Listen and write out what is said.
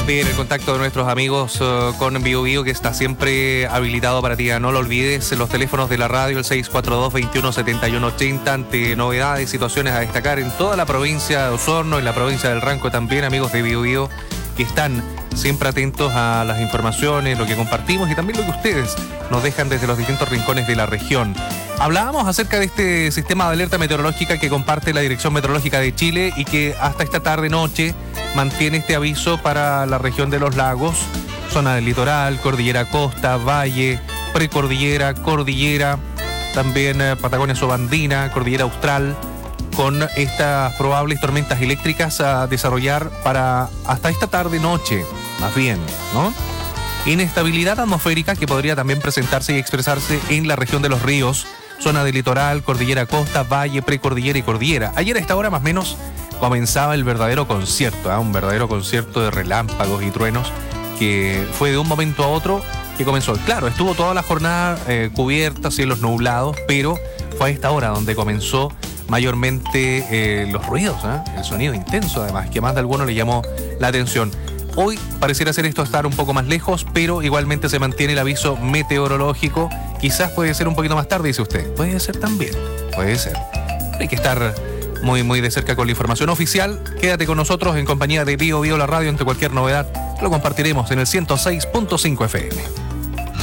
Bien, el contacto de nuestros amigos con BioBio, que está siempre habilitado para ti. No lo olvides, los teléfonos de la radio, el 642-217180, ante novedades, situaciones a destacar en toda la provincia de Osorno, en la provincia del Ranco también, amigos de BioBio, que están siempre atentos a las informaciones, lo que compartimos y también lo que ustedes nos dejan desde los distintos rincones de la región. Hablábamos acerca de este sistema de alerta meteorológica que comparte la Dirección Meteorológica de Chile y que hasta esta tarde-noche mantiene este aviso para la región de los lagos, zona del litoral, cordillera costa, valle, precordillera, cordillera, también Patagonia Sobandina, cordillera austral, con estas probables tormentas eléctricas a desarrollar para hasta esta tarde-noche, más bien, ¿no? Inestabilidad atmosférica que podría también presentarse y expresarse en la región de los ríos, zona del litoral, cordillera costa, valle, precordillera y cordillera. Ayer a esta hora más o menos comenzaba el verdadero concierto, un verdadero concierto de relámpagos y truenos que fue de un momento a otro que comenzó. Claro, estuvo toda la jornada cubierta, cielos nublados, pero fue a esta hora donde comenzó mayormente los ruidos, el sonido intenso además, que más de alguno le llamó la atención. Hoy pareciera ser esto estar un poco más lejos, pero igualmente se mantiene el aviso meteorológico. Quizás puede ser un poquito más tarde, dice usted. Puede ser también, puede ser. Hay que estar muy, muy de cerca con la información oficial. Quédate con nosotros en compañía de BioBio, la radio, ante cualquier novedad. Lo compartiremos en el 106.5 FM.